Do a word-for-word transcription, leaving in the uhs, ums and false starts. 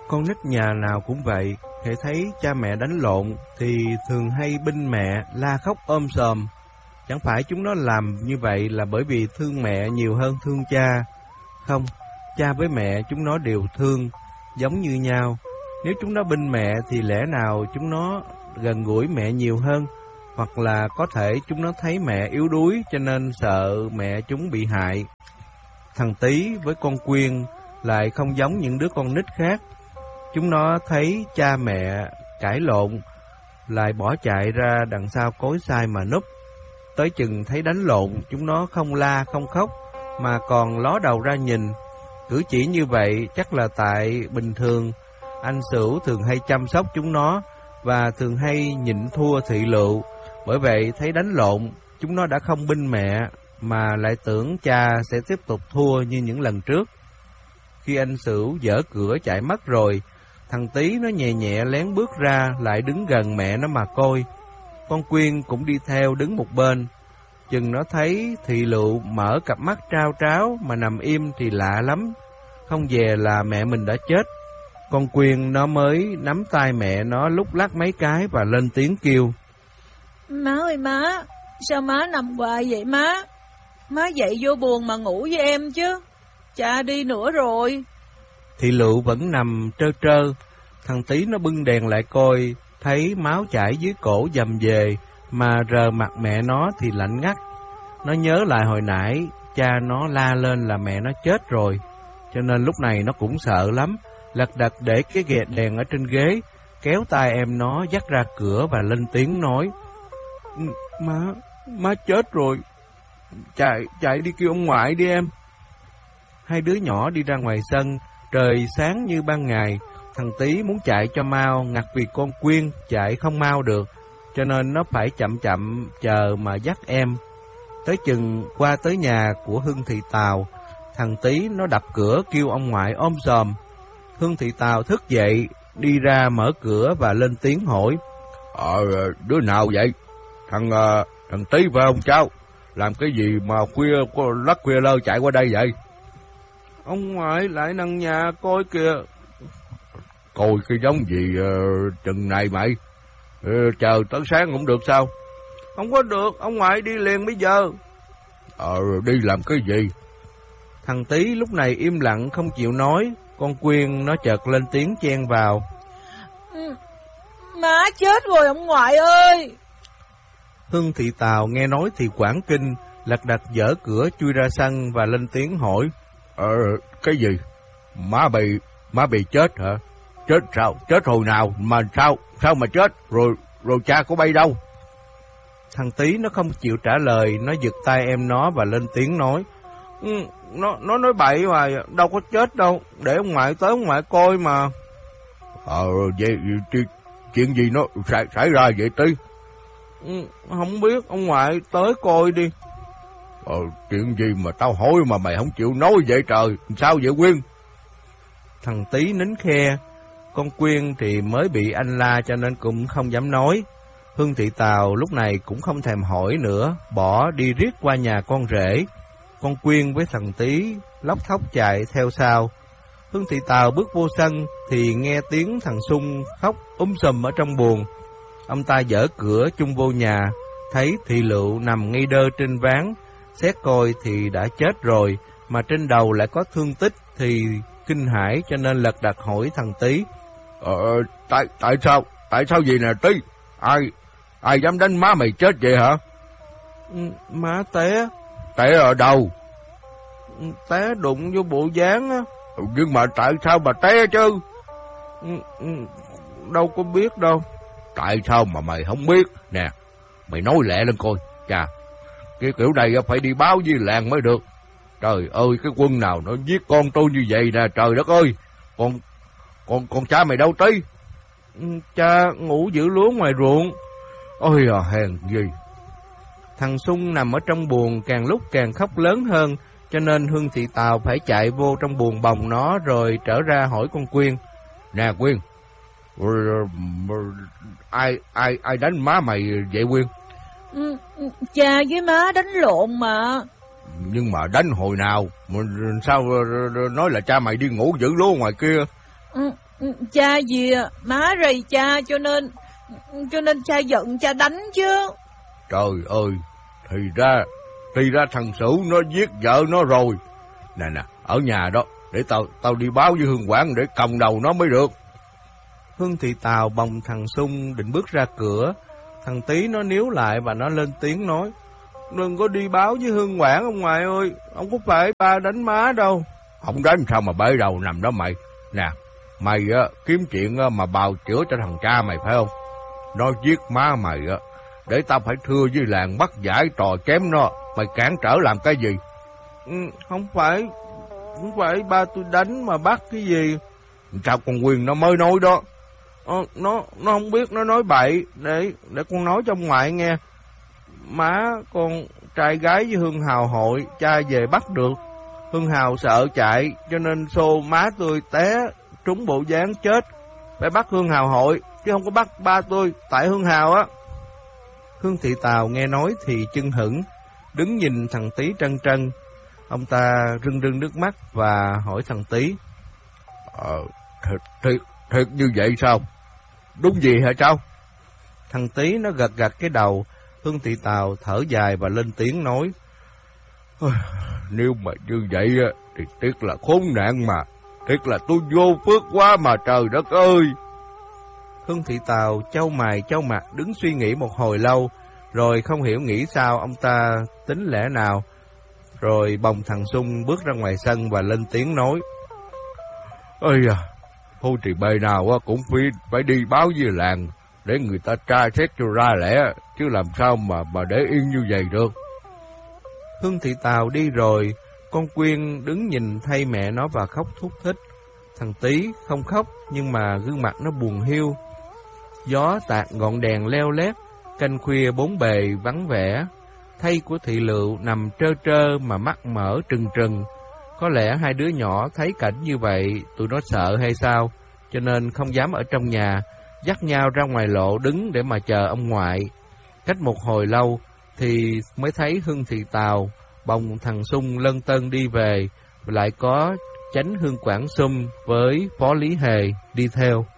Con nít nhà nào cũng vậy, hễ thấy cha mẹ đánh lộn thì thường hay binh mẹ, la khóc ôm xòm. Chẳng phải chúng nó làm như vậy là bởi vì thương mẹ nhiều hơn thương cha. Không, cha với mẹ chúng nó đều thương, giống như nhau. Nếu chúng nó binh mẹ thì lẽ nào chúng nó gần gũi mẹ nhiều hơn, hoặc là có thể chúng nó thấy mẹ yếu đuối cho nên sợ mẹ chúng bị hại. Thằng Tí với con Quyên lại không giống những đứa con nít khác. Chúng nó thấy cha mẹ cãi lộn, lại bỏ chạy ra đằng sau cối xay mà núp. Tới chừng thấy đánh lộn, chúng nó không la không khóc, mà còn ló đầu ra nhìn. Cử chỉ như vậy chắc là tại bình thường anh Sửu thường hay chăm sóc chúng nó, và thường hay nhịn thua thị lựu. Bởi vậy thấy đánh lộn, chúng nó đã không binh mẹ, mà lại tưởng cha sẽ tiếp tục thua như những lần trước. Khi anh Sửu dở cửa chạy mất rồi, thằng Tí nó nhẹ nhẹ lén bước ra, lại đứng gần mẹ nó mà coi. Con Quyên cũng đi theo đứng một bên. Chừng nó thấy thị lựu mở cặp mắt trao tráo mà nằm im thì lạ lắm, không dè là mẹ mình đã chết. Con Quyên nó mới nắm tay mẹ nó lúc lắc mấy cái và lên tiếng kêu: Má ơi má, sao má nằm hoài vậy má? Má dậy vô buồn mà ngủ với em chứ. Cha đi nữa rồi. Thị lựu vẫn nằm trơ trơ. Thằng Tí nó bưng đèn lại coi, thấy máu chảy dưới cổ dầm về, mà rờ mặt mẹ nó thì lạnh ngắt. Nó nhớ lại hồi nãy cha nó la lên là mẹ nó chết rồi, cho nên lúc này nó cũng sợ lắm, lật đật để cái ghẹ đèn ở trên ghế, kéo tay em nó dắt ra cửa và lên tiếng nói: Má, má chết rồi, chạy, chạy đi kêu ông ngoại đi em. Hai đứa nhỏ đi ra ngoài sân, trời sáng như ban ngày. Thằng Tí muốn chạy cho mau, ngặt vì con Quyên chạy không mau được, cho nên nó phải chậm chậm chờ mà dắt em. Tới chừng qua tới nhà của Hương Thị Tào, thằng Tí nó đập cửa kêu ông ngoại ôm xòm. Hương Thị Tào thức dậy, đi ra mở cửa và lên tiếng hỏi: Ờ, đứa nào vậy? Thằng uh, thằng Tí phải không cháu? Làm cái gì mà khuya lắc khuya lơ chạy qua đây vậy? Ông ngoại lại nằng nhà coi kìa. Coi cái giống gì uh, chừng này mày? Uh, chờ tới sáng cũng được sao? Không có được, ông ngoại đi liền bây giờ. Ờ, đi làm cái gì? Thằng Tí lúc này im lặng không chịu nói. Con Quyên nó chợt lên tiếng chen vào: ừ, Má chết rồi ông ngoại ơi. Hương Thị Tào nghe nói thì quảng kinh, lật đật dở cửa chui ra sân và lên tiếng hỏi: Ờ, cái gì? Má bị, má bị chết hả? Chết sao? Chết hồi nào? Mà sao? Sao mà chết? Rồi, rồi cha của bay đâu? Thằng Tí nó không chịu trả lời, nó giật tay em nó và lên tiếng nói: ừ, nó nó nói bậy hoài, đâu có chết đâu, để ông ngoại tới ông ngoại coi mà. Ờ, vậy chuyện, chuyện gì nó xảy, xảy ra vậy Tí? Ừ, không biết, ông ngoại tới coi đi. Ờ, chuyện gì mà tao hỏi mà mày không chịu nói vậy trời, sao vậy Quyên? Thằng Tí nín khe. Con Quyên thì mới bị anh la cho nên cũng không dám nói. Hương Thị Tào lúc này cũng không thèm hỏi nữa, bỏ đi riết qua nhà con rể. Con Quyên với thằng Tí lóc thóc chạy theo sau. Hương Thị Tào bước vô sân thì nghe tiếng thằng Sung khóc úm sùm ở trong buồng. Ông ta dở cửa chung vô nhà, thấy thị lựu nằm ngay đơ trên ván, xét coi thì đã chết rồi, mà trên đầu lại có thương tích thì kinh hãi cho nên lật đật hỏi thằng Tí: Ờ, tại tại sao? Tại sao gì nè Tí? Ai ai dám đánh má mày chết vậy hả? Ừ, má té. Té ở đâu? Ừ, té đụng vô bộ dáng á. Ừ, nhưng mà tại sao mà té chứ? Ừ, ừ, đâu có biết đâu. Tại sao mà mày không biết? Nè, mày nói lẹ lên coi. Chà, cái kiểu này phải đi báo với làng mới được. Trời ơi, cái quân nào nó giết con tôi như vậy nè, trời đất ơi. Con con con cha mày đâu Tí? Ừ, cha ngủ giữ lúa ngoài ruộng. Ôi à, hèn gì. Thằng Sung nằm ở trong buồng càng lúc càng khóc lớn hơn, cho nên Hương Thị Tào phải chạy vô trong buồng bồng nó rồi trở ra hỏi con Quyên: Nè Quyên, ai ai ai đánh má mày vậy Quyên? Ừ, cha với má đánh lộn mà. Nhưng mà đánh hồi nào? Sao nói là cha mày đi ngủ giữ lúa ngoài kia? Ừ, Cha gì à, má rầy cha cho nên cho nên cha giận cha đánh chứ. Trời ơi, thì ra thì ra thằng Sửu nó giết vợ nó rồi. Nè nè, ở nhà đó, để tao tao đi báo với Hương Quảng để còng đầu nó mới được. Hương Thị Tào bồng thằng Sung định bước ra cửa. Thằng Tý nó níu lại và nó lên tiếng nói: Đừng có đi báo với Hương Quảng ông ngoại ơi, không có phải ba đánh má đâu. Không đánh sao mà bể đầu nằm đó mày. Nè, mày á kiếm chuyện á, mà bào chữa cho thằng cha mày phải không? Nó giết má mày á, để tao phải thưa với làng bắt giải trò chém nó. Mày cản trở làm cái gì? Ừ, không phải, không phải ba tôi đánh mà bắt cái gì. Sao con Quyên nó mới nói đó? Ờ, nó nó không biết, nó nói bậy. Để để con nói cho ông ngoại nghe. Má con trai gái với Hương Hào hội, cha về bắt được. Hương Hào sợ chạy cho nên xô má tôi té trúng bộ dáng chết. Phải bắt Hương Hào hội chứ không có bắt ba tôi, tại Hương Hào á. Hương Thị Tào nghe nói thì chưng hửng, đứng nhìn thằng Tý trân trân. Ông ta rưng rưng nước mắt và hỏi thằng Tý: Ờ, thiệt, thiệt, thiệt như vậy sao? Đúng gì hả cháu? Thằng Tý nó gật gật cái đầu. Hương Thị Tào thở dài và lên tiếng nói: Nếu mà như vậy thì tiếc là khốn nạn mà. Tiếc là tôi vô phước quá mà trời đất ơi. Hương Thị Tào chau mày chau mặt đứng suy nghĩ một hồi lâu. Rồi không hiểu nghĩ sao ông ta tính lẽ nào. Rồi bồng thằng Sung bước ra ngoài sân và lên tiếng nói: Ây à, thôi thì bề nào cũng phải, phải đi báo với làng để người ta tra xét cho ra lẽ, chứ làm sao mà mà để yên như vậy được. Hương Thị Tào đi rồi, con Quyên đứng nhìn thay mẹ nó và khóc thút thít. Thằng Tý không khóc nhưng mà gương mặt nó buồn hiu. Gió tạt ngọn đèn leo lét, canh khuya bốn bề vắng vẻ. Thây của Thị Lựu nằm trơ trơ mà mắt mở trừng trừng. Có lẽ hai đứa nhỏ thấy cảnh như vậy, tụi nó sợ hay sao, cho nên không dám ở trong nhà, dắt nhau ra ngoài lộ đứng để mà chờ ông ngoại. Cách một hồi lâu thì mới thấy Hương Thị Tào bồng thằng Sung lân tân đi về, lại có Chánh Hương Quảng Sum với Phó Lý Hề đi theo.